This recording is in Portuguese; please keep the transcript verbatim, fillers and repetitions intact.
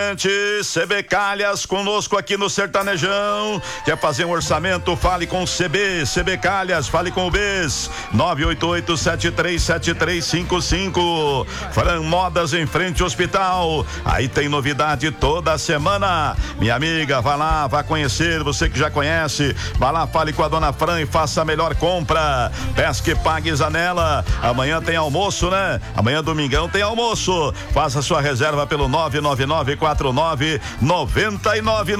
C B Calhas conosco aqui no Sertanejão. Quer fazer um orçamento? Fale com o C B. C B Calhas, fale com o B E S. nove oito oito, sete três sete três cinco cinco. Fran Modas em frente ao hospital. Aí tem novidade toda semana. Minha amiga, vá lá, vá conhecer. Você que já conhece, vá lá, fale com a dona Fran e faça a melhor compra. Pesque e pague Zanela. Amanhã tem almoço, né? Amanhã, domingão, tem almoço. Faça sua reserva pelo nove nove nove quatro nove nove nove nove